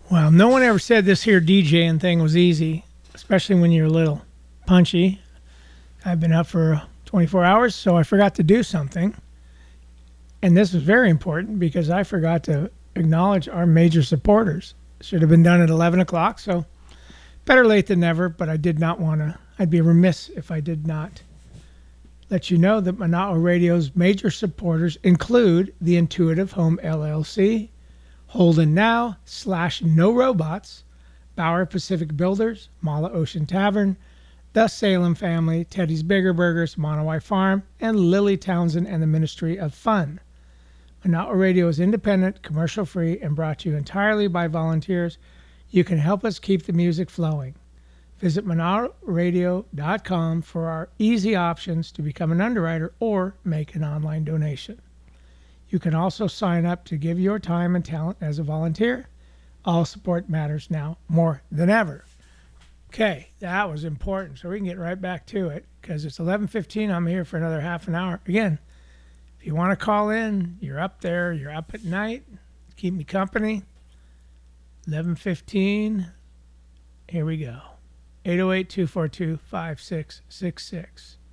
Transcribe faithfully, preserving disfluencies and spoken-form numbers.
Well, no one ever said this here DJing thing was easy, especially when you're a little punchy. I've been up for twenty-four hours, so I forgot to do something. And this was very important because I forgot to acknowledge our major supporters. Should have been done at eleven o'clock, so better late than never, but I did not want to. I'd be remiss if I did not let you know that Mana'o Radio's major supporters include the Intuitive Home L L C, Holden Now slash No Robots, Bauer Pacific Builders, Mala Ocean Tavern, The Salem Family, Teddy's Bigger Burgers, Monowai Farm, and Lily Townsend and the Ministry of Fun. Mana'o Radio is independent, commercial-free, and brought to you entirely by volunteers. You can help us keep the music flowing. Visit mana'o radio dot com for our easy options to become an underwriter or make an online donation. You can also sign up to give your time and talent as a volunteer. All support matters now more than ever. Okay, that was important, so we can get right back to it because it's eleven fifteen. I'm here for another half an hour. Again, if you want to call in, you're up there, you're up at night, keep me company. eleven fifteen, here we go. eight oh eight, two four two, five six six six.